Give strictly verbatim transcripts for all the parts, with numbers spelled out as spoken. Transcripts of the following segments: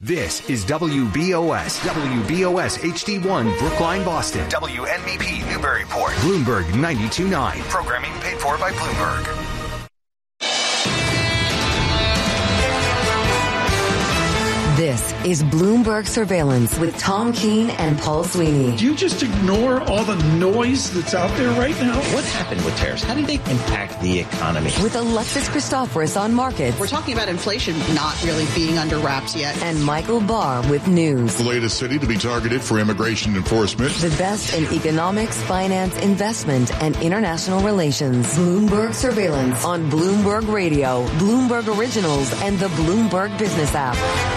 This is W B O S, W B O S H D one, Brookline, Boston. W N B P, Newburyport. Bloomberg ninety-two point nine. Programming paid for by Bloomberg. This is Bloomberg Surveillance with Tom Keene and Paul Sweeney. Do you just ignore all the noise that's out there right now? What happened with tariffs? How did they impact the economy? With Alexis Christoforous on markets. We're talking about inflation not really being under wraps yet. And Michael Barr with news. The latest city to be targeted for immigration enforcement. The best in economics, finance, investment, and international relations. Bloomberg Surveillance on Bloomberg Radio, Bloomberg Originals, and the Bloomberg Business app.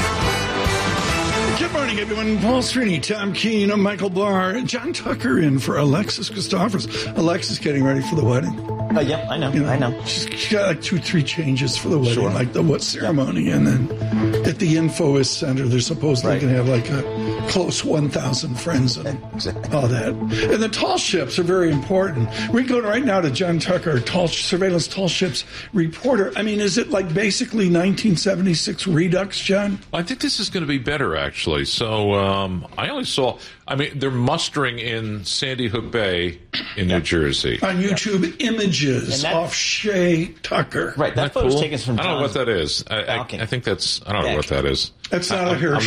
Good morning, everyone. Paul Sweeney, Tom Keene, I'm Michael Barr, John Tucker in for Alexis Christoforous. Alexis getting ready for the wedding. Uh, yeah, I know, you know, I know. She's, she's got like two, three changes for the wedding, Sure. like the what ceremony, and then at the Infoist Center, they're supposedly Right. going to have like a close one thousand friends and Exactly. all that. And the tall ships are very important. We go right now to John Tucker, tall surveillance tall ships reporter. I mean, is it like basically nineteen seventy-six Redux, John? I think this is going to be better, actually. So um, I only saw, I mean, they're mustering in Sandy Hook Bay in New Jersey. On YouTube, images that- off Shay Tucker. Right, that Isn't that photo's cool? taken from I don't know what John's that is. I, I, balcony. I think that's, I don't know Deck. what that is. That's not I, a hair I'm,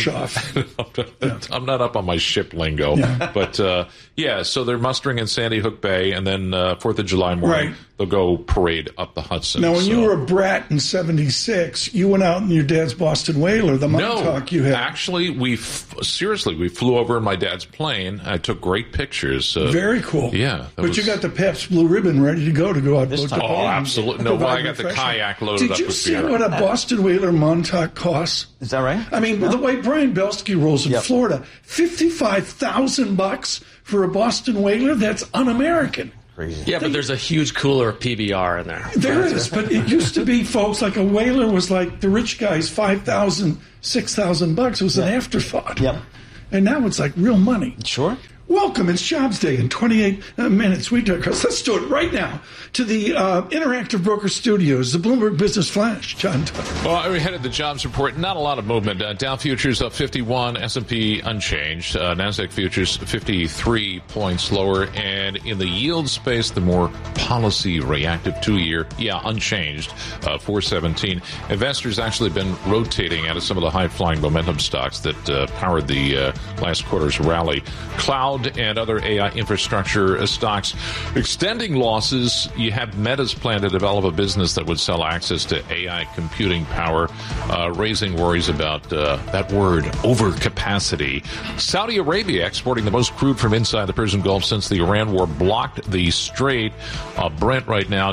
shaft. I'm not up on my ship lingo. Yeah. But, uh, yeah, so they're mustering in Sandy Hook Bay, and then uh, fourth of July morning, Right. they'll go parade up the Hudson. Now, when so. you were a brat in seventy-six, you went out in your dad's Boston Whaler, the No, Montauk you had. actually, we f- seriously we flew over in my dad's plane. I took great pictures. Uh, Very cool. Yeah, that But was- you got the Pabst Blue Ribbon ready to go to go out. This boat to time. boat Oh, and absolutely. No, well, provide I got the refreshment. kayak loaded Did up you with see beer. what a Boston Whaler Montauk costs? Is that right? I mean, the way Brian Belsky rolls in Yep. Florida, fifty-five thousand bucks for a Boston Whaler? That's un-American. Crazy. Yeah, but there's a huge cooler of P B R in there. There is, but it used to be, folks, like a Whaler was like the rich guy's five thousand, six thousand bucks. It was an afterthought. Yep. And now it's like real money. Sure. Welcome. It's Jobs Day in twenty-eight uh, minutes. We do, let's do it right now to the uh, Interactive Broker Studios, the Bloomberg Business Flash. John Tucker. Well, we headed the jobs report. Not a lot of movement. Uh, Dow futures up fifty-one, S and P unchanged. Uh, Nasdaq futures fifty-three points lower. And in the yield space, the more policy reactive two-year, yeah, unchanged, uh, four seventeen. Investors actually been rotating out of some of the high-flying momentum stocks that uh, powered the uh, last quarter's rally. Cloud and other A I infrastructure stocks extending losses. You have Meta's plan to develop a business that would sell access to A I computing power, uh, raising worries about uh, that word, overcapacity. Saudi Arabia exporting the most crude from inside the Persian Gulf since the Iran war blocked the strait. Uh, Brent right now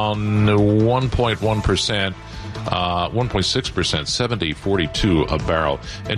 down one point one percent. Uh, one point six percent, seventy forty-two a barrel. And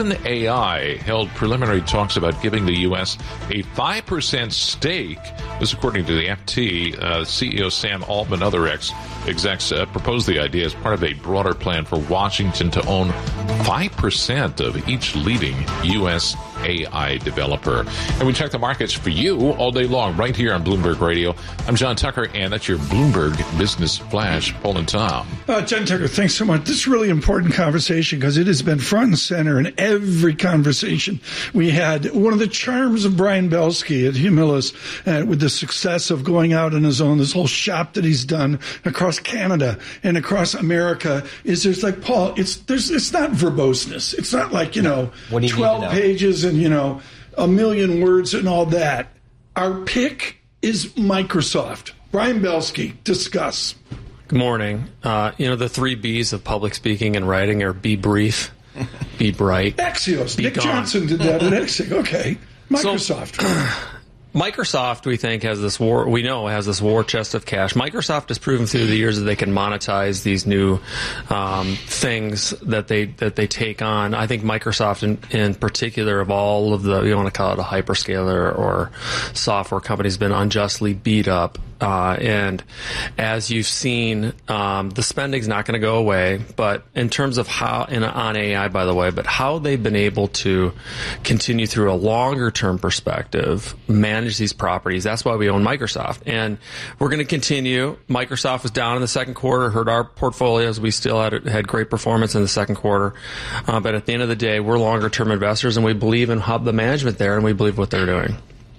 OpenAI held preliminary talks about giving the U S a five percent stake. This according to the F T. Uh, C E O Sam Altman, other ex execs uh, proposed the idea as part of a broader plan for Washington to own five percent of each leading U S A I developer. And we check the markets for you all day long right here on Bloomberg Radio. I'm John Tucker, and that's your Bloomberg Business Flash. Paul and Tom. Uh, John Tucker, thanks so much. This is a really important conversation because it has been front and center in every conversation we had. One of the charms of Brian Belsky at Humulus, uh, with the success of going out on his own, this whole shop that he's done across Canada and across America, is there's like, Paul, it's there's it's not verboseness. It's not like, you know, What do you need to twelve know? pages and, you know, a million words and all that. Our pick is Microsoft. Brian Belsky, discuss. Good morning. Uh, you know, the three B's of public speaking and writing are be brief, be bright. Axios. Be Nick gone. Johnson did that at Axios. Okay. Microsoft. So, Microsoft, we think, has this war, we know has this war chest of cash. Microsoft has proven through the years that they can monetize these new um, things that they that they take on. I think Microsoft, in, in particular, of all of the, you want to call it a hyperscaler or software company, has been unjustly beat up Uh, and as you've seen, um, the spending's not going to go away. But in terms of how, and on A I, by the way, but how they've been able to continue through a longer term perspective, manage these properties. That's why we own Microsoft. And we're going to continue. Microsoft was down in the second quarter, hurt our portfolios. We still had, had great performance in the second quarter. Uh, but at the end of the day, we're longer term investors, and we believe in how the management there, and we believe what they're doing.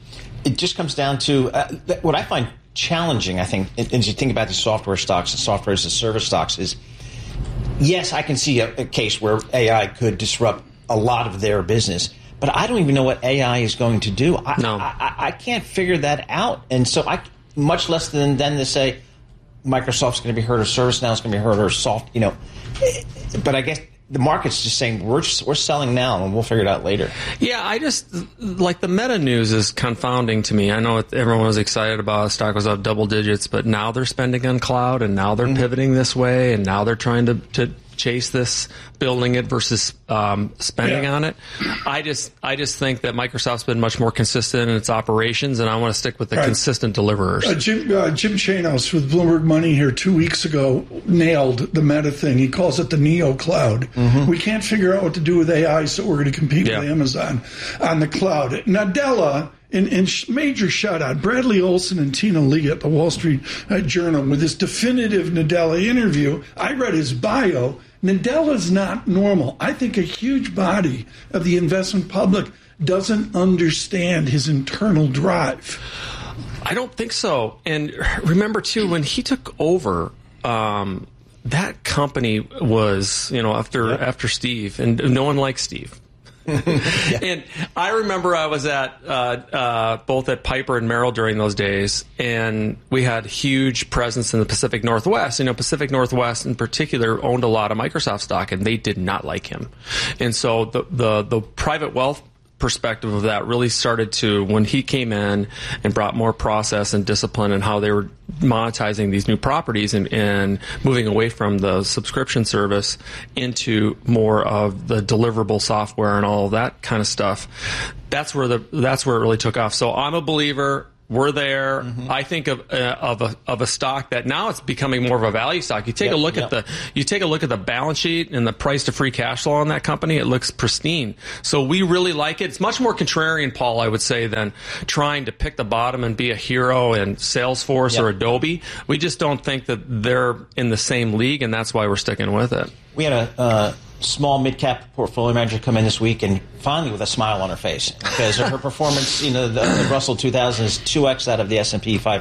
It just comes down to uh, th- what I find challenging, I think, as you think about the software stocks and software as a service stocks, is yes, I can see a, a case where A I could disrupt a lot of their business, but I don't even know what A I is going to do. I, no. I, I can't figure that out. And so I, much less than, than to say Microsoft's going to be hurt or ServiceNow is going to be hurt or soft, you know. But I guess the market's just saying we're just, we're selling now and we'll figure it out later. Yeah, I just like the Meta news is confounding to me. I know it, everyone was excited about it. Stock was up double digits, but now they're spending on cloud, and now they're mm-hmm. pivoting this way, and now they're trying to, to chase this, building it versus um, spending yeah. on it. I just I just think that Microsoft's been much more consistent in its operations, and I want to stick with the right. consistent deliverers. Uh, Jim, uh, Jim Chanos with Bloomberg Money here two weeks ago nailed the Meta thing. He calls it the Neo Cloud. Mm-hmm. We can't figure out what to do with A I, so we're going to compete yeah. with Amazon on the cloud. Nadella, in, in major shutout, Bradley Olson and Tina Lee at the Wall Street uh, Journal with this definitive Nadella interview. I read his bio. Nadella's not normal. I think a huge body of the investment public doesn't understand his internal drive. I don't think so. And remember, too, when he took over, um, that company was, you know, after yeah. after Steve, and no one likes Steve. yeah. And I remember I was at uh, uh, both at Piper and Merrill during those days, and we had huge presence in the Pacific Northwest. You know, Pacific Northwest in particular owned a lot of Microsoft stock, and they did not like him. And so the the, the private wealth perspective of that really started to when he came in and brought more process and discipline and how they were monetizing these new properties and, and moving away from the subscription service into more of the deliverable software and all of that kind of stuff. That's where the that's where it really took off. So I'm a believer. We're there. Mm-hmm. I think of uh, of a of a stock that now it's becoming more of a value stock. You take yep, a look yep. at the you take a look at the balance sheet and the price to free cash flow on that company. It looks pristine. So we really like it. It's much more contrarian, Paul, I would say, than trying to pick the bottom and be a hero in Salesforce yep. or Adobe. We just don't think that they're in the same league, and that's why we're sticking with it. We had a uh, small mid-cap portfolio manager come in this week, and finally with a smile on her face, because her performance, you know, the, the Russell two thousand is two x that of the S and P five